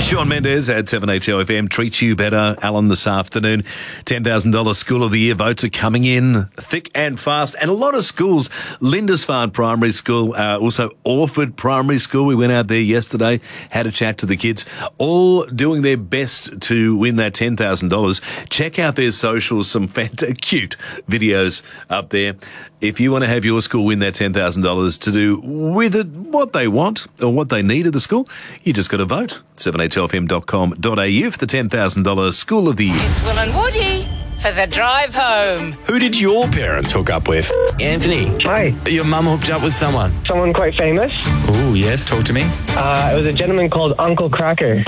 Shawn Mendes at 7HOFM treats you better. Alan, this afternoon, $10,000 School of the Year votes are coming in thick and fast. And a lot of schools, Lindisfarne Primary School, also Orford Primary School. We went out there yesterday, had a chat to the kids, all doing their best to win that $10,000. Check out their socials, some cute videos up there. If you want to have your school win that $10,000 to do with it what they want or what they need at the school, you just got to vote. 7HLFM.com.au for the $10,000 School of the Year. It's Will and Woody for the drive home. Who did your parents hook up with? Anthony. Hi. Your mum hooked up with someone? Someone quite famous. Oh, yes. Talk to me. It was a gentleman called Uncle Cracker.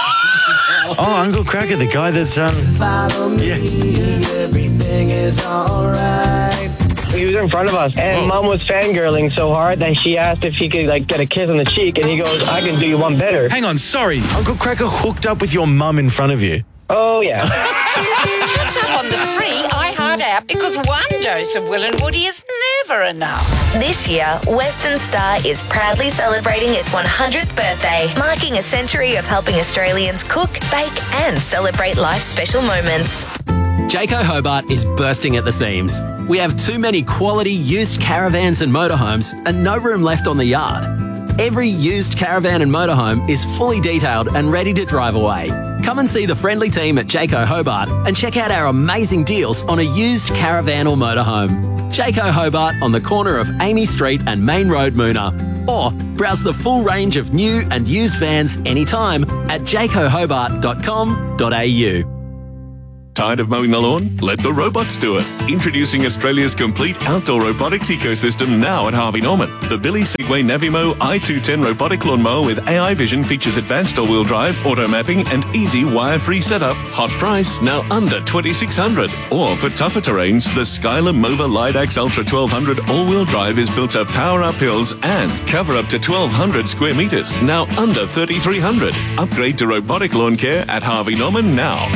Oh, Uncle Cracker, the guy that's, Follow me, everything is alright. He was in front of us, and Mom was fangirling so hard that she asked if he could, get a kiss on the cheek, and he goes, I can do you one better. Hang on, sorry. Uncle Cracker hooked up with your mum in front of you? Oh, yeah. Catch up on the free iHeart app because one dose of Will and Woody is never enough. This year, Western Star is proudly celebrating its 100th birthday, marking a century of helping Australians cook, bake and celebrate life's special moments. Jayco Hobart is bursting at the seams. We have too many quality used caravans and motorhomes and no room left on the yard. Every used caravan and motorhome is fully detailed and ready to drive away. Come and see the friendly team at Jayco Hobart and check out our amazing deals on a used caravan or motorhome. Jayco Hobart on the corner of Amy Street and Main Road, Moona. Or browse the full range of new and used vans anytime at jaycohobart.com.au. Tired of mowing the lawn? Let the robots do it. Introducing Australia's complete outdoor robotics ecosystem now at Harvey Norman. The Billy Segway Navimo i210 robotic lawnmower with AI vision features advanced all-wheel drive, auto mapping and easy wire-free setup. Hot price, now under $2,600. Or for tougher terrains, the Skylar Mova Lidax Ultra 1200 all-wheel drive is built to power up hills and cover up to 1,200 square meters, now under $3,300. Upgrade to robotic lawn care at Harvey Norman now.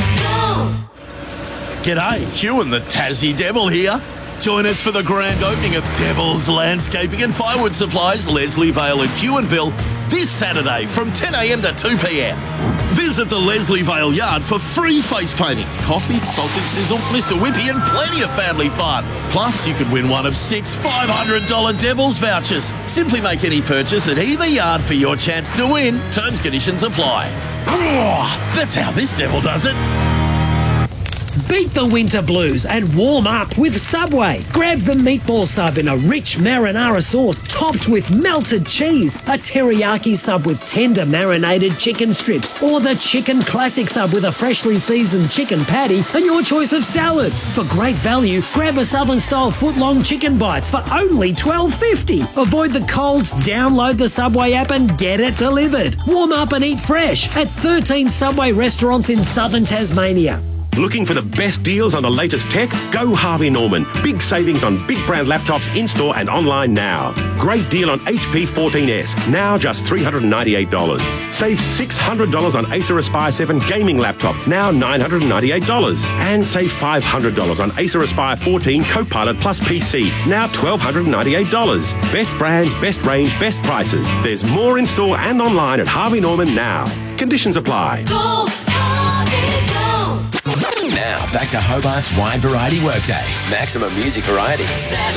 G'day, Hugh and the Tassie Devil here. Join us for the grand opening of Devil's Landscaping and Firewood Supplies, Leslie Vale and Huonville, this Saturday from 10 a.m. to 2 p.m. Visit the Leslie Vale Yard for free face painting, coffee, sausage sizzle, Mr. Whippy and plenty of family fun. Plus, you could win one of 6 $500 Devil's vouchers. Simply make any purchase at either yard for your chance to win. Terms, conditions apply. That's how this devil does it. Beat the winter blues and warm up with Subway. Grab the meatball sub in a rich marinara sauce topped with melted cheese, a teriyaki sub with tender marinated chicken strips, or the chicken classic sub with a freshly seasoned chicken patty and your choice of salads. For great value, grab a Southern-style foot-long chicken bites for only $12.50. Avoid the colds, download the Subway app and get it delivered. Warm up and eat fresh at 13 Subway restaurants in southern Tasmania. Looking for the best deals on the latest tech? Go Harvey Norman. Big savings on big brand laptops in-store and online now. Great deal on HP 14S, now just $398. Save $600 on Acer Aspire 7 gaming laptop, now $998. And save $500 on Acer Aspire 14 Copilot Plus PC, now $1,298. Best brands, best range, best prices. There's more in-store and online at Harvey Norman now. Conditions apply. Go, Harvey, go. Now, back to Hobart's Wide Variety Workday. Maximum music variety.